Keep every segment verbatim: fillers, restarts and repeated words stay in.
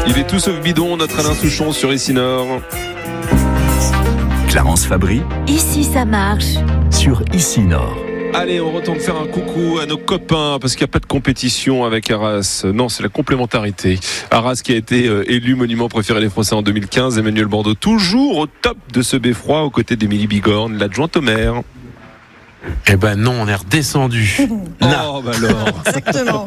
Il est tout sauf bidon, notre Alain Souchon sur Ici Nord. Clarence Fabry. Ici ça marche. Sur Ici Nord. Allez, on retourne faire un coucou à nos copains parce qu'il n'y a pas de compétition avec Arras. Non, c'est la complémentarité. Arras qui a été euh, élu monument préféré des Français en deux mille quinze. Emmanuel Bordeaux toujours au top de ce beffroi aux côtés d'Émilie Bigorne, l'adjointe au maire. Eh ben non, on est redescendu. Oh, bah alors. Exactement.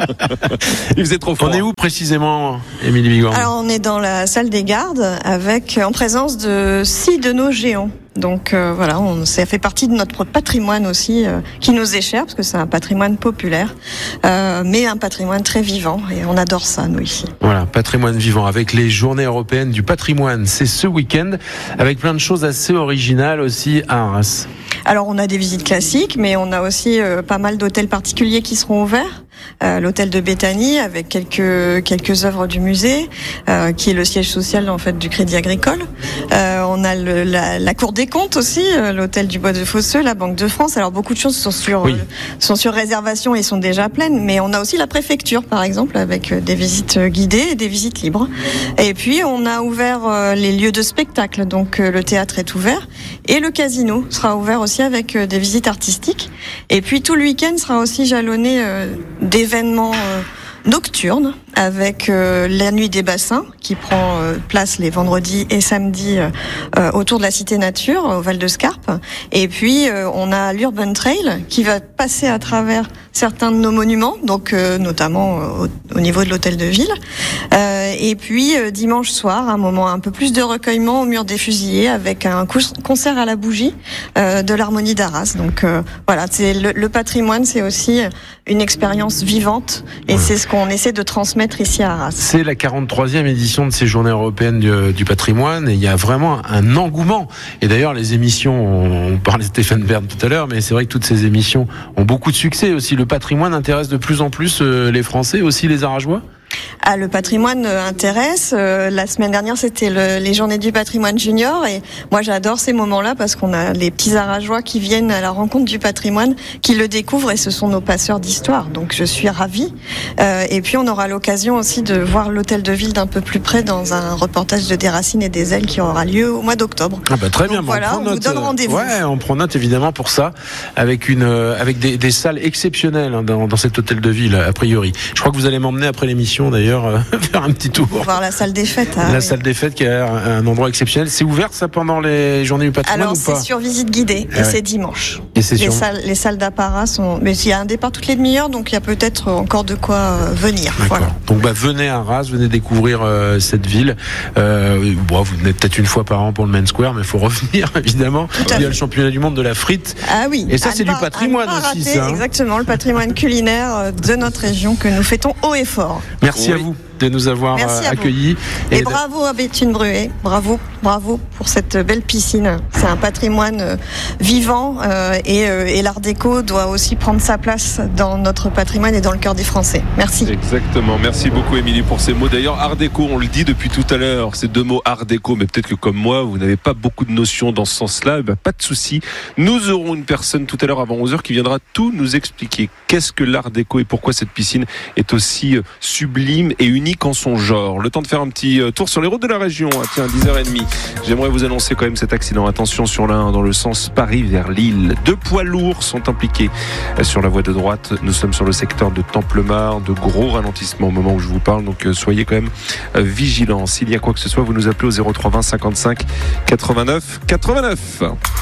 Il faisait trop froid. On est où précisément, Émilie Bigorne ? Alors on est dans la salle des gardes avec en présence de six de nos géants. Donc euh, voilà, on, ça fait partie de notre patrimoine aussi, euh, qui nous est cher parce que c'est un patrimoine populaire, euh, mais un patrimoine très vivant et on adore ça nous ici. Voilà, patrimoine vivant avec les Journées européennes du patrimoine. C'est ce week-end avec plein de choses assez originales aussi à Arras. Alors on a des visites classiques, mais on a aussi euh, pas mal d'hôtels particuliers qui seront ouverts. Euh, l'hôtel de Béthanie avec quelques quelques œuvres du musée, euh, qui est le siège social en fait du Crédit Agricole. Euh, on a le, la, la Cour des comptes aussi, euh, l'hôtel du Bois de Fosseux, la Banque de France. Alors beaucoup de choses sont sur oui. euh, sont sur réservation et sont déjà pleines, mais on a aussi la préfecture par exemple avec euh, des visites guidées et des visites libres. Et puis on a ouvert euh, les lieux de spectacle, donc euh, le théâtre est ouvert et le casino sera ouvert aussi avec euh, des visites artistiques. Et puis tout le week-end sera aussi jalonné euh, d'événements euh, nocturnes avec euh, la nuit des bassins qui prend euh, place les vendredis et samedis euh, autour de la Cité Nature au Val de Scarpe. Et puis euh, on a l'Urban Trail qui va passer à travers certains de nos monuments, donc euh, notamment euh, au, au niveau de l'hôtel de ville. Euh, et puis euh, dimanche soir, un moment un peu plus de recueillement au mur des Fusillés avec un concert à la bougie euh, de l'Harmonie d'Arras. Donc euh, voilà, c'est le, le patrimoine, c'est aussi une expérience vivante et ouais. c'est ce qu'on essaie de transmettre ici à Arras. C'est la quarante-troisième édition de ces Journées européennes du, du patrimoine et il y a vraiment un engouement. Et d'ailleurs, les émissions, on parlait de Stéphane Bern tout à l'heure, mais c'est vrai que toutes ces émissions ont beaucoup de succès aussi. Le patrimoine intéresse de plus en plus les Français, aussi les Arageois ? Ah, le patrimoine intéresse. Euh, la semaine dernière, c'était le, les Journées du patrimoine junior et moi, j'adore ces moments-là parce qu'on a les petits Arageois qui viennent à la rencontre du patrimoine, qui le découvrent et ce sont nos passeurs d'histoire. Donc, je suis ravie. Euh, et puis, on aura l'occasion aussi de voir l'hôtel de ville d'un peu plus près dans un reportage de Des Racines et des Ailes qui aura lieu au mois d'octobre. Ah bah très bien. Donc, voilà, on, on vous donne rendez-vous. Ouais, on prend note évidemment pour ça, avec une, avec des, des salles exceptionnelles hein, dans, dans cet hôtel de ville a priori. Je crois que vous allez m'emmener après l'émission d'ailleurs. Faire un petit tour. Voir la salle des fêtes. Ah, la oui. salle des fêtes qui a un endroit exceptionnel. C'est ouvert ça pendant les journées du patrimoine Alors, ou pas ? c'est sur visite guidée ah et ouais. c'est dimanche. Et c'est les, sur... salles, les salles d'apparat sont. Mais il y a un départ toutes les demi-heures, donc il y a peut-être encore de quoi euh, venir. Voilà. Donc bah, venez à Arras, venez découvrir euh, cette ville. Euh, bon, vous venez peut-être une fois par an pour le Main Square, mais il faut revenir évidemment. Il y a fait. Le championnat du monde de la frite. Ah oui. Et ça, à c'est pas, du patrimoine à aussi. rater, Ça, hein. Exactement, le patrimoine culinaire de notre région que nous fêtons haut et fort. Merci oui. à vous de nous avoir Merci accueillis. Et, et bravo à Béthune Bruet, bravo, bravo pour cette belle piscine. C'est un patrimoine euh, vivant euh, et, euh, et l'art déco doit aussi prendre sa place dans notre patrimoine et dans le cœur des Français. Merci. Exactement, merci beaucoup Émilie pour ces mots. D'ailleurs, art déco, on le dit depuis tout à l'heure, ces deux mots art déco, mais peut-être que comme moi, vous n'avez pas beaucoup de notions dans ce sens-là, ben, pas de souci. Nous aurons une personne tout à l'heure avant onze heures qui viendra tout nous expliquer qu'est-ce que l'art déco et pourquoi cette piscine est aussi sublime et unique en son genre. Le temps de faire un petit tour sur les routes de la région. Ah, tiens, dix heures trente. J'aimerais vous annoncer quand même cet accident. Attention sur l'A un dans le sens Paris vers Lille. Deux poids lourds sont impliqués sur la voie de droite. Nous sommes sur le secteur de Templemar. De gros ralentissements au moment où je vous parle. Donc soyez quand même vigilants. S'il y a quoi que ce soit, vous nous appelez au zéro trois vingt cinquante-cinq quatre-vingt-neuf quatre-vingt-neuf.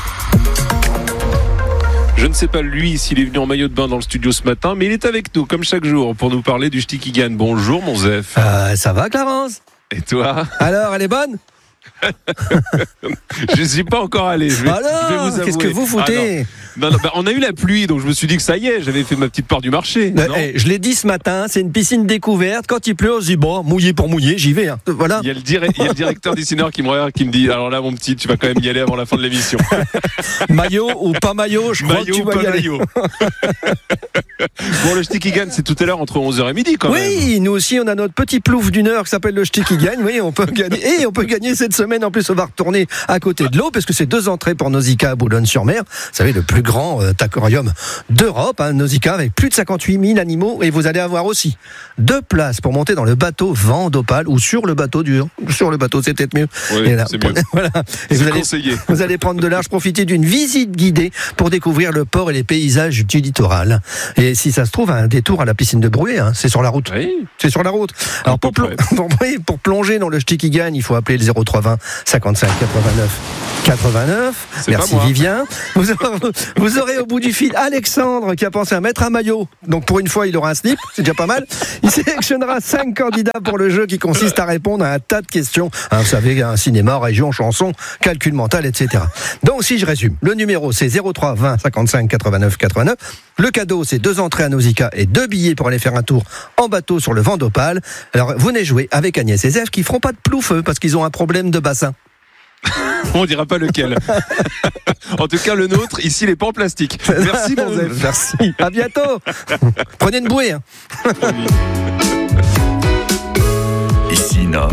Je ne sais pas lui s'il est venu en maillot de bain dans le studio ce matin, mais il est avec nous comme chaque jour pour nous parler du Ch'ti-Ki-Gan. Bonjour mon Zef. Euh, ça va Clarence ? Et toi ? Alors, elle est bonne ? Je ne suis pas encore allé. Je vais, Alors, je vais vous avouer. qu'est-ce que vous foutez ? Ah, non, non, bah, on a eu la pluie, donc je me suis dit que ça y est, j'avais fait ma petite part du marché. Euh, hey, je l'ai dit ce matin, c'est une piscine découverte. Quand il pleut, on se dit bon, mouillé pour mouiller, j'y vais. Hein. Voilà. Il y a le, dire- il y a le directeur d'Ici Nord qui me regarde, qui me dit alors là, mon petit, tu vas quand même y aller avant la fin de l'émission. Maillot ou pas maillot, je crois maillot que tu vas pas y aller. maillot. Bon, le Ch'ti-Ki-Gan, c'est tout à l'heure entre onze heures et midi quand oui, même. Oui, nous aussi, on a notre petit plouf d'une heure qui s'appelle le Ch'ti-Ki-Gan. Oui, on peut gagner. Et on peut gagner cette semaine semaine en plus on va retourner à côté de l'eau parce que c'est deux entrées pour Nausicaa à Boulogne-sur-Mer. Vous savez, le plus grand euh, aquarium d'Europe, hein, Nausicaa, avec plus de cinquante-huit mille animaux. Et vous allez avoir aussi deux places pour monter dans le bateau Vent d'Opale ou sur le bateau dur. Sur le bateau, c'est peut-être mieux. Oui, et là, c'est mieux. Voilà. Et c'est vous allez, conseillé. vous allez prendre de large, profiter d'une visite guidée pour découvrir le port et les paysages du littoral. Et si ça se trouve, un détour à la piscine de Brouet, hein, c'est sur la route. Oui. C'est sur la route. Alors pour, pl- pour, pour plonger dans le Ch'ti qui gagne, il faut appeler le zéro trois vingt cinquante-cinq quatre-vingt-neuf quatre-vingt-neuf. C'est Merci Vivien. Vous aurez, vous aurez au bout du fil Alexandre qui a pensé à mettre un maillot. Donc pour une fois, il aura un slip, c'est déjà pas mal. Il sélectionnera cinq candidats pour le jeu qui consiste à répondre à un tas de questions. Hein, vous savez, un cinéma, région, chanson, calcul mental, et cetera. Donc si je résume, le numéro c'est zéro trois vingt cinquante-cinq quatre-vingt-neuf quatre-vingt-neuf. Le cadeau c'est deux entrées à Nausicaa et deux billets pour aller faire un tour en bateau sur le Vent d'Opale. Alors vous venez jouer avec Agnès et Zef qui feront pas de plouf parce qu'ils ont un problème de bassin. On dira pas lequel. En tout cas, le nôtre, ici, il n'est pas en plastique. Merci, mon Zef. Merci. À bientôt. Prenez une bouée. Hein. Ici Nord.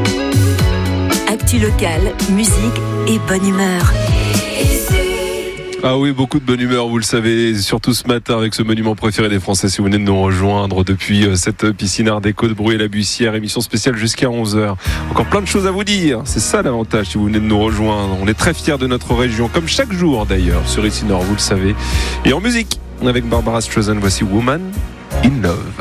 Actu locale, musique et bonne humeur. Ah oui, beaucoup de bonne humeur, vous le savez, surtout ce matin avec ce monument préféré des Français. Si vous venez de nous rejoindre depuis cette piscine Art déco de Brouet-la-Bussière, émission spéciale jusqu'à onze heures. Encore plein de choses à vous dire, c'est ça l'avantage si vous venez de nous rejoindre. On est très fiers de notre région, comme chaque jour d'ailleurs, sur Ici Nord, vous le savez. Et en musique, avec Barbara Streisand, voici Woman in Love.